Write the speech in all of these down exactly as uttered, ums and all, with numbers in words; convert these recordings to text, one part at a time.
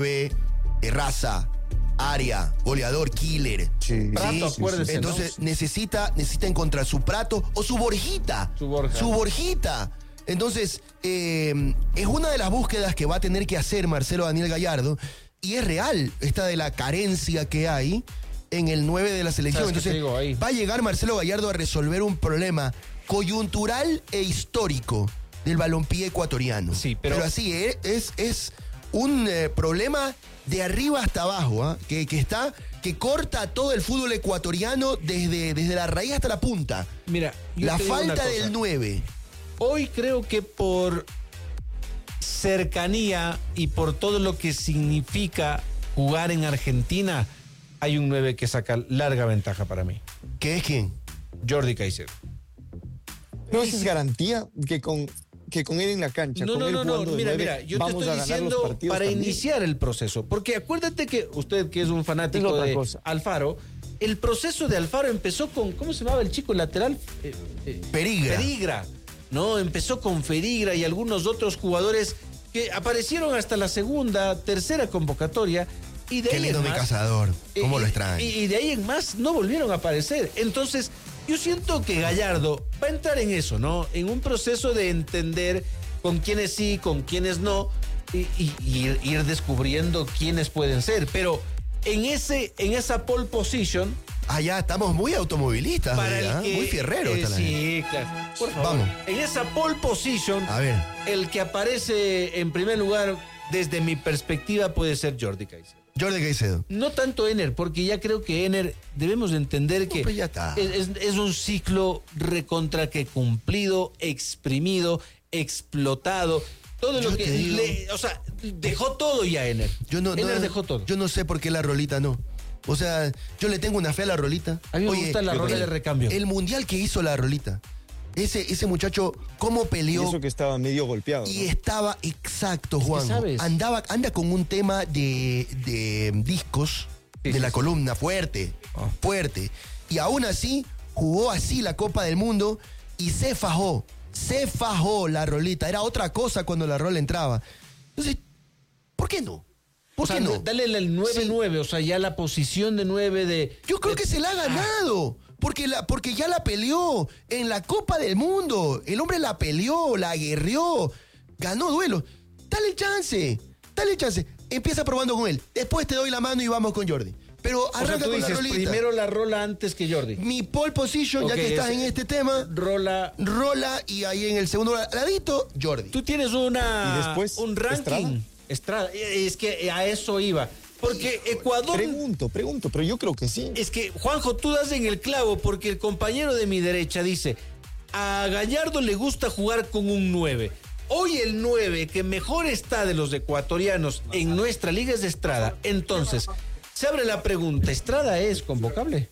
de raza, área, goleador, killer. Sí. Prato, ¿sí? acuérdese, Entonces ¿no? necesita, necesita encontrar su Prato o su Borjita. Su Borja. Su Borjita. Entonces, eh, es una de las búsquedas que va a tener que hacer Marcelo Daniel Gallardo. Y es real esta de la carencia que hay en el nueve de la selección. ¿Sabes qué Entonces, te digo ahí? va a llegar Marcelo Gallardo a resolver un problema coyuntural e histórico del balompié ecuatoriano. Sí, pero- pero así, eh, es, es un eh, problema de arriba hasta abajo, ¿ah? que, que está, que corta todo el fútbol ecuatoriano desde, desde la raíz hasta la punta. Mira, yo La te digo una falta cosa. del nueve. Hoy creo que por cercanía y por todo lo que significa jugar en Argentina, hay un nueve que saca larga ventaja para mí. ¿Qué es quién? Jordi Caicedo. No, esa es garantía que con, que con él en la cancha. No, con no, él no, no, jugando de mira, nueve, mira, yo te vamos estoy a ganar los diciendo partidos para también. iniciar el proceso, porque acuérdate que usted que es un Es fanático otra de cosa. Alfaro, el proceso de Alfaro empezó con, ¿cómo se llamaba el chico lateral? Eh, eh, Perigra. Perigra, ¿no? Empezó con Perigra y algunos otros jugadores que aparecieron hasta la segunda, tercera convocatoria y de Qué ahí lindo en mi más, cazador. ¿Cómo eh, lo y- extraño? Y, y de ahí en más no volvieron a aparecer. Entonces, yo siento que Gallardo va a entrar en eso, ¿no? En un proceso de entender con quiénes sí, con quiénes no, y, y- y ir, ir descubriendo quiénes pueden ser. Pero en ese, en esa pole position, Ah, ya, estamos muy automovilistas. para hoy, el ¿ah? que, Muy fierrero. eh, está la gente. sí, claro. Por favor. Vamos. En esa pole position, A ver. el que aparece en primer lugar, desde mi perspectiva, puede ser Jordi Caicedo. Jordi Caicedo. No tanto Ener, porque ya creo que Ener debemos de entender que pues ya está. es, es- es un ciclo recontra que cumplido, exprimido, explotado. Todo Yo lo que te digo- le, o sea, dejó todo ya Ener. Yo no, Ener no- dejó todo. Yo no sé por qué la rolita no. O sea, yo le tengo una fe a la rolita. A mí me gusta la rola el- de recambio. El mundial que hizo la rolita. Ese, ese muchacho, cómo Y peleó. eso que estaba medio golpeado. Y ¿no? estaba exacto, que Juan. sabes. Andaba, anda con un tema de, de discos Sí, de sí, la sí. columna fuerte, Ah. fuerte. Y aún así jugó así la Copa del Mundo y se fajó, se fajó la rolita. Era otra cosa cuando la rola entraba. Entonces, ¿por qué no? ¿Por O sea, qué no? dale el nueve nueve, o sea, ya la posición de nueve de... Yo creo de- que se la ha ganado. Porque, la, porque ya la peleó en la Copa del Mundo. El hombre la peleó, la guerreó, ganó duelo. Dale chance, dale chance. Empieza probando con él. Después te doy la mano y vamos con Jordi. Pero O sea, arranca tú con la dices, rolita. primero la rola antes que Jordi. Mi pole position, ya Ok, que estás es- en este tema, Rola... rola y ahí en el segundo ladito, Jordi. Tú tienes una... ¿Y después, un ranking. Estrada. Es que a eso iba. Porque Ecuador... Pregunto, pregunto, pero yo creo que sí. Es que, Juanjo, tú das en el clavo porque el compañero de mi derecha dice, a Gallardo le gusta jugar con un nueve. Hoy el nueve que mejor está de los ecuatorianos en nuestra liga es Estrada. Entonces, se abre la pregunta, ¿Estrada es convocable?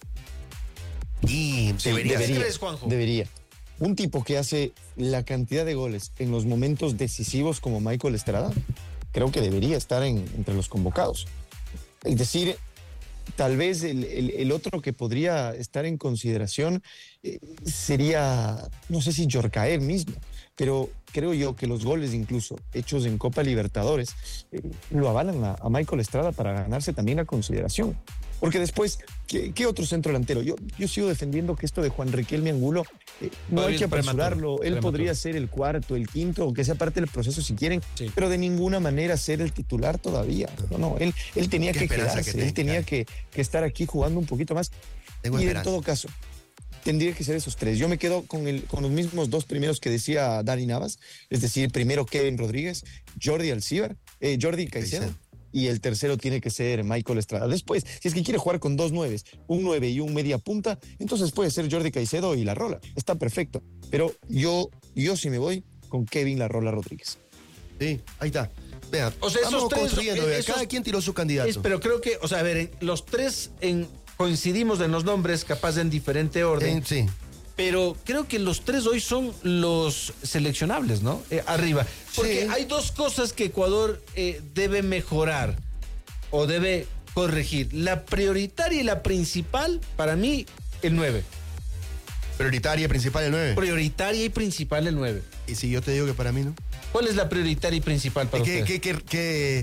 Y Sí, debería ¿Qué ser. crees, Juanjo? Debería. Un tipo que hace la cantidad de goles en los momentos decisivos como Michael Estrada, creo que debería estar en- entre los convocados. Es decir, tal vez el, el- el otro que podría estar en consideración eh, sería, no sé si Yorcaer mismo, pero creo yo que los goles incluso hechos en Copa Libertadores eh, lo avalan a, a Michael Estrada para ganarse también la consideración. Porque después, ¿qué, qué otro centro delantero? Yo, yo sigo defendiendo que esto de Juan Riquelme Angulo eh, no Todavía hay que es prematuro, apresurarlo. Él prematuro. podría ser el cuarto, el quinto, o que sea parte del proceso si quieren, Sí. pero de ninguna manera ser el titular todavía. No, no, él, él tenía Qué que esperanza quedarse, que tenga, él tenía claro. que, que estar aquí jugando un poquito más. Tengo y en esperanza. todo caso, tendría que ser esos tres. Yo me quedo con, el, con los mismos dos primeros que decía Dani Navas, es decir, primero Kevin Rodríguez, Jordi Alcíbar, eh, Jordi Caicedo. Caicedo. Y el tercero tiene que ser Michael Estrada. Después, si es que quiere jugar con dos nueves, un nueve y un media punta, entonces puede ser Jordi Caicedo y La Rola. Está perfecto. Pero yo, yo sí me voy con Kevin La Rola Rodríguez. Sí, ahí está. Vean, O sea, esos vamos tres- construyendo. vea, esos- Cada quien tiró su candidato. Es, pero creo que, o sea, a ver, en- los tres en, coincidimos en los nombres, capaz en diferente orden. En- sí. Pero creo que los tres hoy son los seleccionables, ¿no? Eh, arriba. Porque Sí. hay dos cosas que Ecuador eh, debe mejorar o debe corregir. La prioritaria y la principal, para mí, el nueve. Prioritaria, principal, el nueve. Prioritaria y principal, el nueve. Y si yo te digo que para mí no. ¿Cuál es la prioritaria y principal para ¿Qué, usted? qué, qué, qué,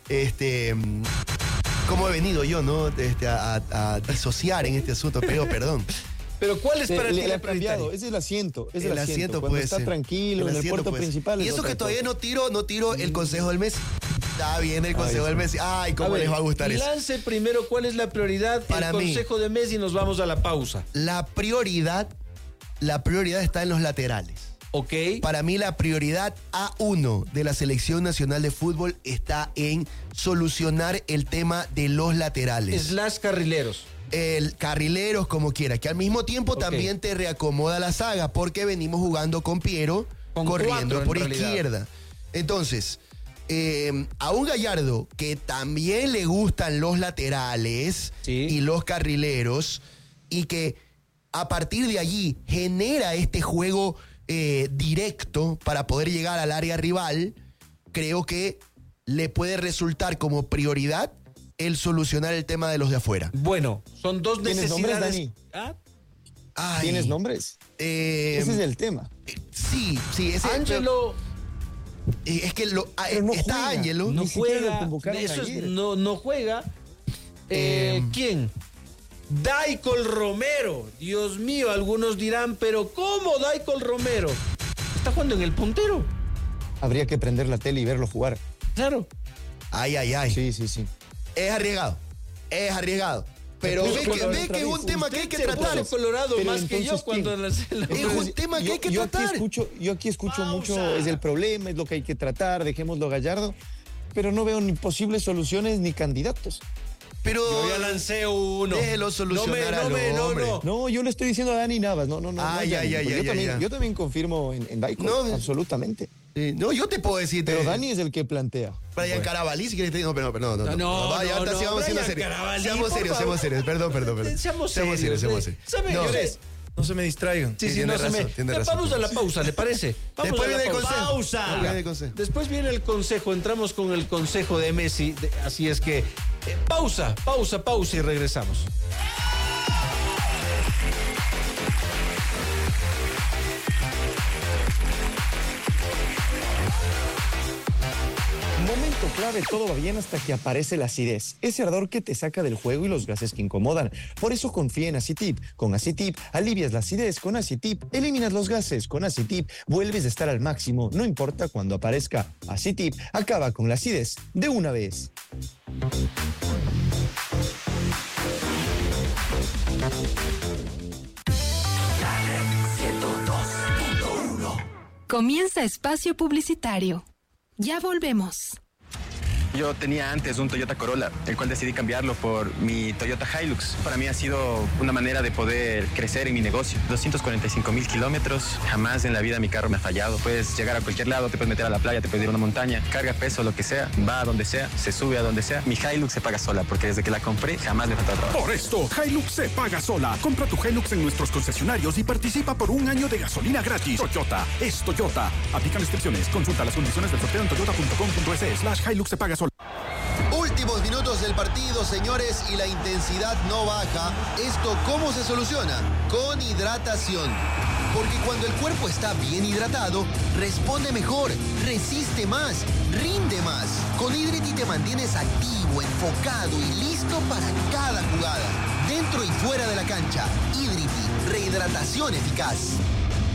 este, cómo he venido yo, ¿no? Este, a, a- a disociar en este asunto, pero perdón. Pero ¿cuál es para Le, ti le la ha cambiado, prioritaria? es el asiento, es el, El asiento, asiento cuando puede está ser. tranquilo El en el asiento puerto puede ser. principal. Y es eso otra que todavía cosa. no tiro, no tiro el consejo del Messi. Está bien el consejo Ay, del sí. Messi. Ay, cómo A ver, les va a gustar eso. lance primero cuál es la prioridad, Para el mí. consejo de Messi y nos vamos a la pausa. La prioridad, la prioridad está en los laterales. ¿Ok? Para mí la prioridad A uno de la Selección Nacional de Fútbol está en solucionar el tema de los laterales. Slash carrileros. El carrileros, como quiera, que al mismo tiempo Ok. también te reacomoda la saga, porque venimos jugando con Piero, Con corriendo cuatro, en por realidad. izquierda. Entonces, eh, a un Gallardo que también le gustan los laterales Sí. y los carrileros, y que a partir de allí genera este juego eh, directo para poder llegar al área rival, creo que le puede resultar como prioridad el solucionar el tema de los de afuera. Bueno, son dos ¿Tienes nombres, necesidades. Dani? ¿Ah? Ay, ¿Tienes nombres? eh, Ese es el tema. Sí, sí, ese Ángelo eh, es que lo, ah, Pero no está juega. Ángelo. no Ni siquiera lo juega. convocaron Eso es- ayer. no, no juega. Eh, Em. ¿Quién? Daicol Romero. Dios mío, algunos dirán, pero ¿cómo Daicol Romero? ¿Está jugando en el puntero? Habría que prender la tele y verlo jugar. Claro. Ay, ay, ay. Sí, sí, sí. Es arriesgado. Es arriesgado. Pero puso ve que, colorado ve otra que es vez. un tema que hay que Se puso tratar. colorado Pero más que yo entonces, cuando ¿quién? lancé la Es un tema que yo, hay que yo tratar. Aquí escucho, yo aquí escucho Pausa. mucho, es el problema, es lo que hay que tratar, dejémoslo Gallardo, pero no veo ni posibles soluciones ni candidatos. Pero Yo ya lancé uno. Déjelo solucionar no al me, no, hombre. no, no. No, yo le estoy diciendo a Dani Navas, no, no, no. Ay, no, ay, Dani, ay, pero ay, yo, también, ay, ay. yo también confirmo en, en Daiko, No, absolutamente. eh, no, yo te puedo decir. Pero Dani es el que plantea. Brian Carabalí, si quieres. te- No, pero no, pero no. No, No, no, Vaya, no, ahorita no, sí vamos siendo Brian serios. Carabalí, Seamos por serios, favor. seamos serios. Perdón, perdón, perdón. Seamos Seamos serios, serios, seamos eh. serios. ¿Sabe, No, señores? No se me distraigan. Sí, sí, tiene no se razón, me... tiene Ya, razón, vamos a tiene la pausa, ¿le parece? Vamos Después a la viene el pausa. consejo. Pausa. Después viene el consejo. Después viene el consejo, entramos con el consejo de Messi, de- así es que eh, pausa, pausa, pausa y regresamos. Momento clave, todo va bien hasta que aparece la acidez. Ese ardor que te saca del juego y los gases que incomodan. Por eso confía en Acitip. Con Acitip alivias la acidez. Con Acitip eliminas los gases. Con Acitip vuelves a estar al máximo. No importa cuando aparezca. Acitip acaba con la acidez de una vez. Comienza espacio publicitario. Ya volvemos. Yo tenía antes un Toyota Corolla, el cual decidí cambiarlo por mi Toyota Hilux. Para mí ha sido una manera de poder crecer en mi negocio. doscientos cuarenta y cinco mil kilómetros, jamás en la vida mi carro me ha fallado. Puedes llegar a cualquier lado, te puedes meter a la playa, te puedes ir a una montaña, carga peso, lo que sea, va a donde sea, se sube a donde sea. Mi Hilux se paga sola porque desde que la compré jamás me faltó trabajo. Por esto, Hilux se paga sola. Compra tu Hilux en nuestros concesionarios y participa por un año de gasolina gratis. Toyota es Toyota. Aplican restricciones. Consulta las condiciones del sorteo en toyota punto com punto es slash Hilux se paga sola. Últimos minutos del partido, señores, y la intensidad no baja. ¿Esto cómo se soluciona? Con hidratación. Porque cuando el cuerpo está bien hidratado, responde mejor, resiste más, rinde más. Con Hidrity te mantienes activo, enfocado y listo para cada jugada. Dentro y fuera de la cancha, Hidrity, rehidratación eficaz.